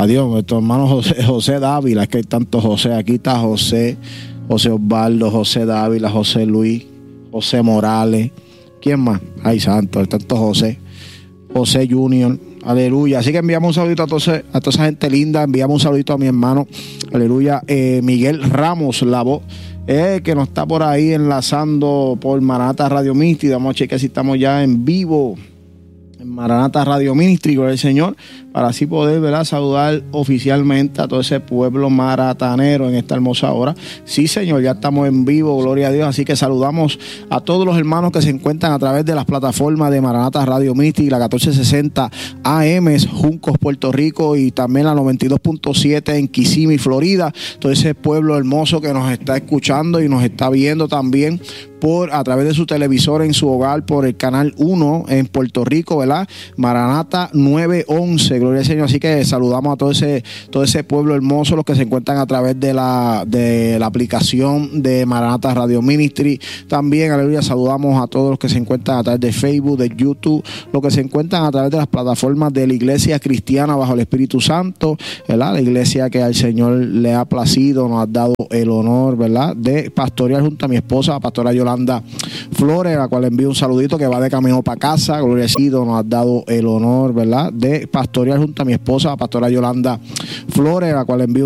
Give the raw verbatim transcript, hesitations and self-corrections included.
Adiós, nuestro hermano José, José Dávila, es que hay tantos José. Aquí está José, José Osvaldo, José Dávila, José Luis, José Morales. ¿Quién más? Ay, santo, hay tantos José. José Junior. Aleluya. Así que enviamos un saludito a, todos, a toda esa gente linda. Enviamos un saludito a mi hermano, aleluya, eh, Miguel Ramos, la voz, eh, que nos está por ahí enlazando por Maranata Radio Ministry. Vamos a chequear si estamos ya en vivo en Maranata Radio Ministry, gloria al Señor, para así poder, ¿verdad?, saludar oficialmente a todo ese pueblo maratanero en esta hermosa hora. Sí, Señor, ya estamos en vivo, gloria a Dios. Así que saludamos a todos los hermanos que se encuentran a través de las plataformas de Maranata Radio Ministry, la catorce sesenta A M, Juncos, Puerto Rico, y también la noventa y dos punto siete en Kissimmee, Florida. Todo ese pueblo hermoso que nos está escuchando y nos está viendo también por a través de su televisor en su hogar, por el canal uno en Puerto Rico, ¿verdad? Maranata nueve once, gloria al Señor. Así que saludamos a todo ese, todo ese pueblo hermoso, los que se encuentran a través de la, de la aplicación de Maranata Radio Ministry. También, aleluya, saludamos a todos los que se encuentran a través de Facebook, de YouTube, los que se encuentran a través de las plataformas de la Iglesia Cristiana bajo el Espíritu Santo, ¿verdad? La iglesia que al Señor le ha placido, nos ha dado el honor, ¿verdad?, de pastorear junto a mi esposa, la pastora Yolanda Flores, a la cual envío un saludito, que va de camino para casa. Gloria al Señor, nos ha dado el honor, ¿verdad?, de pastorear junto a mi esposa, la pastora Yolanda Flores, a la cual envío